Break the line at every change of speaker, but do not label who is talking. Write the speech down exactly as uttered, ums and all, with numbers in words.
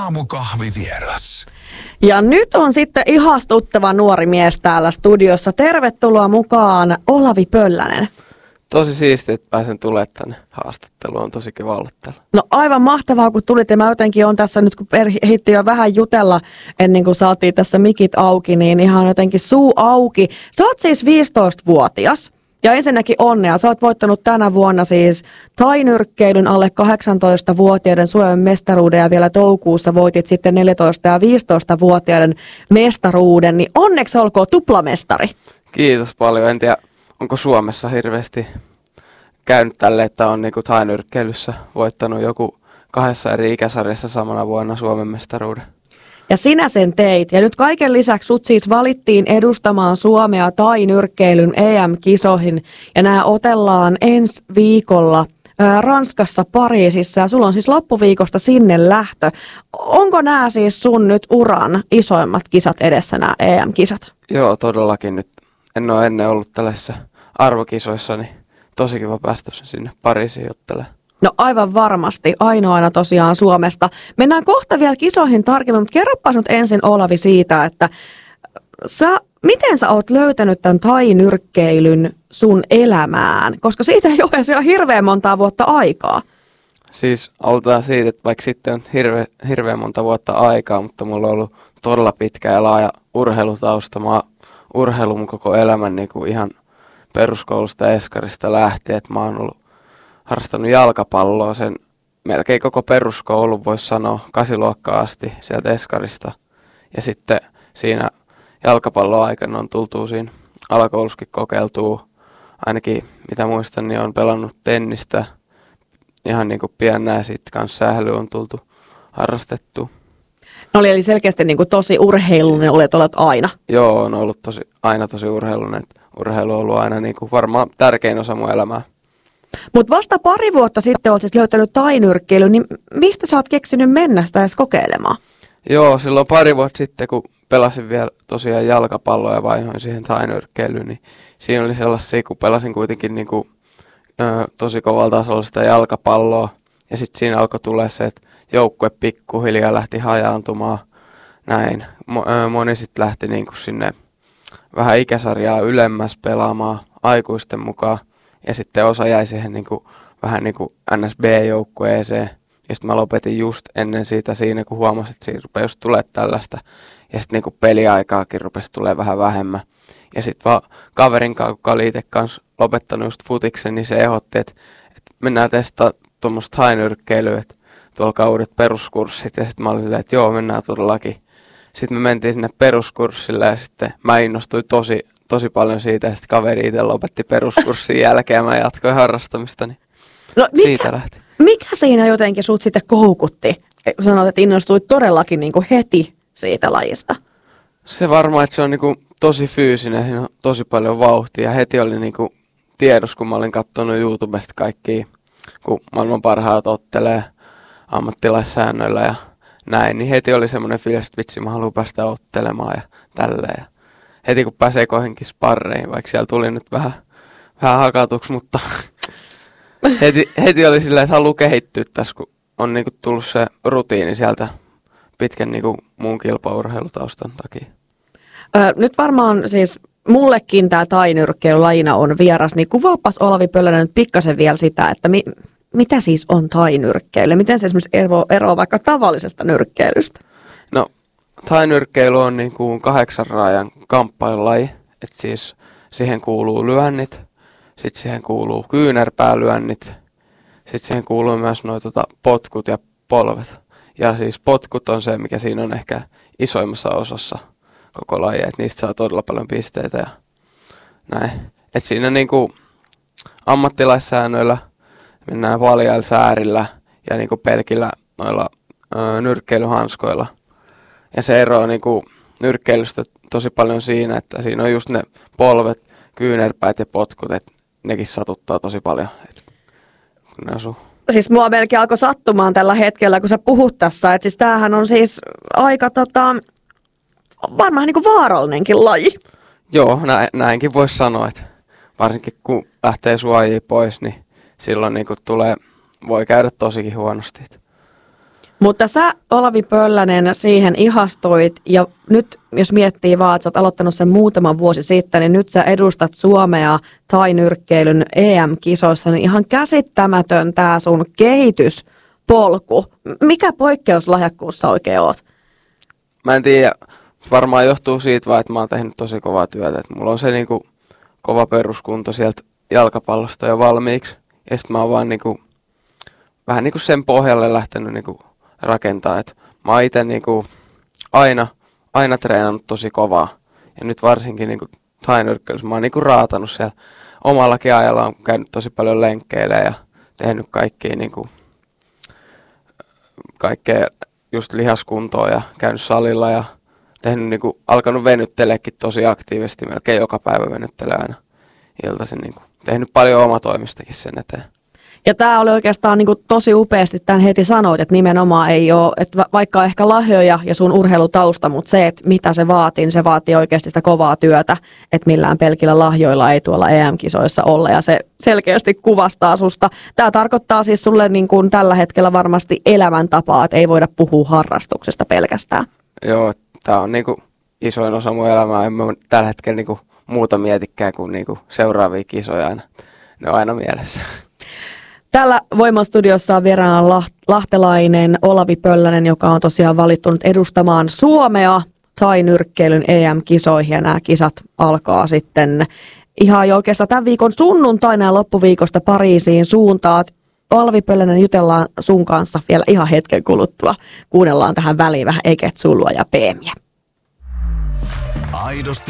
Aamukahvivieras.
Ja nyt on sitten ihastuttava nuori mies täällä studiossa. Tervetuloa mukaan Olavi Pöllänen.
Tosi siistiä, että pääsen tulemaan tänne haastatteluun. On tosi kiva olla täällä.
No aivan mahtavaa, kun tulit. Ja mä jotenkin on tässä nyt, kun ehti jo vähän jutella ennen kuin saatiin tässä mikit auki, niin ihan jotenkin suu auki. Sä oot siis viisitoistavuotias. Ja ensinnäkin onnea. Sä oot voittanut tänä vuonna siis tainyrkkeilyn alle kahdeksantoistavuotiaiden Suomen mestaruuden ja vielä toukokuussa voitit sitten neljätoista- ja viisitoistavuotiaiden mestaruuden. Niin onneksi olkoon tuplamestari.
Kiitos paljon. En tiedä, onko Suomessa hirveästi käynyt tälle, että on niinku tainyrkkeilyssä voittanut joku kahdessa eri ikäsarjassa samana vuonna Suomen mestaruuden.
Ja sinä sen teit. Ja nyt kaiken lisäksi sut siis valittiin edustamaan Suomea tainyrkkeilyn E M-kisoihin. Ja nämä otellaan ensi viikolla ää, Ranskassa Pariisissa. Ja sulla on siis loppuviikosta sinne lähtö. Onko nämä siis sun nyt uran isoimmat kisat edessä, nämä E M-kisat?
Joo, todellakin nyt. En ole ennen ollut tällaisissa arvokisoissa, niin tosi kiva päästä sinne Pariisiin ottelemaan.
No aivan varmasti, ainoana tosiaan Suomesta. Mennään kohta vielä kisoihin tarkemmin, mutta kerropas nyt ensin Olavi siitä, että sä, miten sä oot löytänyt tämän tainyrkkeilyn sun elämään? Koska siitä ei ole edes ihan hirveän montaa vuotta aikaa.
Siis aloitetaan siitä, että vaikka sitten on hirve, hirveän monta vuotta aikaa, mutta mulla on ollut todella pitkä ja laaja urheilutausta. Mä oon urheilun mun koko elämän niin kuin ihan peruskoulusta eskarista lähtien, että mä oon ollut harrastanut jalkapalloa sen melkein koko peruskoulun, voisi sanoa, kasiluokkaan asti sieltä eskarista. Ja sitten siinä jalkapalloaikana on tultu siinä alakoulussakin kokeiltua. Ainakin mitä muistan, niin on pelannut tennistä ihan niin kuin piennää, sitten kanssa sähly on tultu harrastettu.
No eli selkeästi niin kuin tosi urheilullinen olet, olet aina.
Joo, on ollut tosi, aina tosi urheilullinen. Urheilu on ollut aina niin kuin varmaan tärkein osa mun elämää.
Mutta vasta pari vuotta sitten olet siis löytänyt tainyrkkeilyn, niin mistä sä oot keksinyt mennä sitä edes kokeilemaan?
Joo, silloin pari vuotta sitten, kun pelasin vielä tosiaan jalkapalloa ja vaihoin siihen tainyrkkeilyyn, niin siinä oli sellaisia, kun pelasin kuitenkin niin kuin, ö, tosi kovalla tasolla sitä jalkapalloa. Ja sitten siinä alkoi tulla se, että joukkue pikkuhiljaa lähti hajaantumaan näin. Mo- ö, moni sitten lähti niin kuin sinne vähän ikäsarjaa ylemmäs pelaamaan aikuisten mukaan. Ja sitten osa jäi siihen niin kuin, vähän niin kuin N S B-joukkueeseen. Ja sitten mä lopetin just ennen siitä siinä, kun huomasin, että siinä rupesi just tulemaan tällaista. Ja sitten niin kuin peliaikaakin rupesi tulemaan vähän vähemmän. Ja sitten vaan kaverin kanssa, kuka oli itse kanssa lopettanut just futiksen, niin se ehdotti, että, että mennään testaa tuommoista hainyrkkeilyä, että tuolla uudet peruskurssit. Ja sitten mä olin silleen, että joo, mennään todellakin. Sitten me mentiin sinne peruskurssille ja sitten mä innostuin tosi, tosi paljon siitä. Ja sitten kaveri itse lopetti peruskurssin jälkeen ja mä jatkoin harrastamista, niin
no,
siitä
mikä,
lähti.
Mikä siinä jotenkin sut sitten koukutti? Sanoit, että innostuit todellakin niin kuin heti siitä lajista.
Se varmaan, että se on niinku tosi fyysinen, siinä on tosi paljon vauhtia. Ja heti oli niinku tiedos, kun mä olin katsonut YouTubesta kaikkia, kun maailman parhaat ottelee ammattilaissäännöillä ja näin. Niin heti oli semmoinen fiilis, että vitsi, mä haluan päästä ottelemaan ja tälleen. Ja heti kun pääsee kohenkin sparreihin, vaikka siellä tuli nyt vähän, vähän hakatuksi, mutta heti, heti oli silleen, että haluaa kehittyä tässä, kun on niinku tullut se rutiini sieltä pitkän niinku muun kilpaurheilutaustan takia.
Ö, nyt varmaan siis mullekin tämä tainyrkkeily lajina on vieras, niin kuvaapas Olavi Pöllänen nyt pikkasen vielä sitä, että mi, mitä siis on tainyrkkeily? Miten se esimerkiksi eroaa, eroaa vaikka tavallisesta nyrkkeilystä?
No, tainyrkkeily on niinku kahdeksan raajan kamppailulaji, että siis siihen kuuluu lyönnit, sitten siihen kuuluu kyynärpäälyönnit, sitten siihen kuuluu myös noi tota, potkut ja polvet. Ja siis potkut on se, mikä siinä on ehkä isoimmassa osassa koko laji, että niistä saa todella paljon pisteitä ja näin. Et siinä niinku ammattilaissäännöillä mennään valjailla säärillä ja niinku pelkillä noilla ö, nyrkkeilyhanskoilla. Ja se ero on niinku nyrkkeilystä tosi paljon siinä, että siinä on just ne polvet, kyynärpäät ja potkut, että nekin satuttaa tosi paljon, et kun ne asuu.
Siis mua melkein alkoi sattumaan tällä hetkellä, kun sä puhut tässä. Että siis tämähän on siis aika tota, varmaan niin kuin vaarallinenkin laji.
Joo, nä- näinkin voisi sanoa, että varsinkin kun lähtee suojia pois, niin silloin niin kuin tulee, voi käydä tosikin huonosti.
Mutta sä, Olavi Pöllänen, siihen ihastuit ja nyt jos miettii vaan, että sä oot aloittanut sen muutaman vuosi sitten, niin nyt sä edustat Suomea thainyrkkeilyn E M-kisoissa, niin ihan käsittämätön tää sun kehityspolku. Mikä poikkeuslahjakkuus sä oikein oot?
Mä en tiedä, varmaan johtuu siitä vaan, että mä oon tehnyt tosi kovaa työtä. Että mulla on se niinku kova peruskunto sieltä jalkapallosta jo valmiiksi. Ja sit mä oon vaan niinku, vähän niinku sen pohjalle lähtenyt niinku rakentaa. Et mä oon ite niinku aina, aina treenannut tosi kovaa. Ja nyt varsinkin niinku thainyrkkeilyssä mä oon niinku raatanut siellä omallakin ajalla. On käynyt tosi paljon lenkkeilemään ja tehnyt kaikkia niinku, kaikkea just lihaskuntoa ja käynyt salilla ja tehnyt niinku, alkanut venytteleekin tosi aktiivisesti. Melkein joka päivä venyttelee aina iltaisin. Niinku, tehnyt paljon omatoimistakin sen eteen.
Ja tämä oli oikeastaan niin kuin tosi upeasti, tämän heti sanoit, että nimenomaan ei ole, että vaikka ehkä lahjoja ja sun urheilutausta, mutta se, että mitä se vaatii, niin se vaatii oikeasti sitä kovaa työtä, että millään pelkillä lahjoilla ei tuolla E M-kisoissa olla ja se selkeästi kuvastaa susta. Tämä tarkoittaa siis sulle niin kuin tällä hetkellä varmasti elämäntapaa, että ei voida puhua harrastuksesta pelkästään.
Joo, tämä on niinku isoin osa mun elämää. En mä tällä hetkellä niinku muuta mietikään kuin niinku seuraavia kisoja aina. Ne on aina mielessä.
Täällä Voima-studiossa on vieraana lahtelainen Olavi Pöllänen, joka on tosiaan valittunut edustamaan Suomea thainyrkkeilyn E M-kisoihin. Ja nämä kisat alkaa sitten ihan jo oikeastaan tämän viikon sunnuntaina ja loppuviikosta Pariisiin suuntaan. Olavi Pöllänen, jutellaan sun kanssa vielä ihan hetken kuluttua. Kuunnellaan tähän väliin vähän Eket, Sullua ja Peemiä.
Aidosti